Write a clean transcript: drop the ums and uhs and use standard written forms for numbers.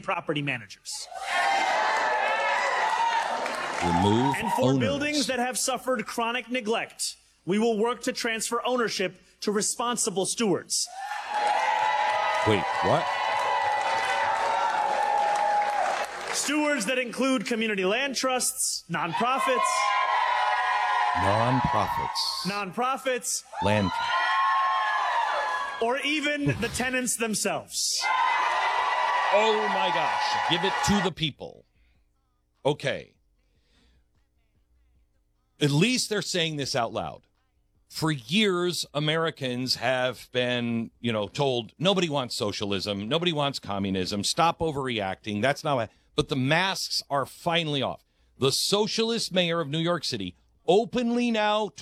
property managers. Remove And for owners. buildings that have suffered chronic neglect, we will work to transfer ownership to responsible stewards. Wait, what? Stewards that include community land trusts, nonprofits, Land. or even the tenants themselves. Oh my gosh. Give it to the people. Okay. At least they're saying this out loud. For years, Americans have been, told nobody wants socialism, nobody wants communism, stop overreacting. That's not. But the masks are finally off. The socialist mayor of New York City openly now